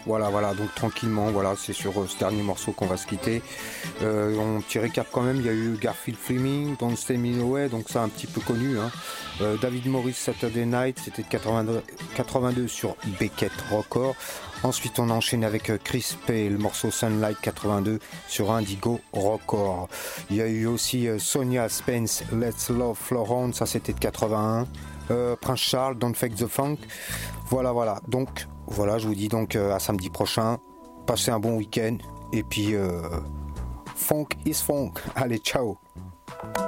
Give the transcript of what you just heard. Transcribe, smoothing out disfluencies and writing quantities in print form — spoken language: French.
Voilà, donc tranquillement, voilà, c'est sur ce dernier morceau qu'on va se quitter. Petit récap quand même, il y a eu Garfield Fleming, Don't Stay Me Away, donc ça un petit peu connu. Hein. David Morris, Saturday Night, c'était de 82 sur Beckett Record. Ensuite, on a enchaîné avec Chris Pay, le morceau Sunlight 82 sur Indigo Record. Il y a eu aussi Sonia Spence, Let's Love Florence, ça c'était de 81. Prince Charles, Don't Fake the Funk. Voilà. Donc, voilà, je vous dis donc à samedi prochain. Passez un bon week-end. Et puis, funk is funk. Allez, ciao.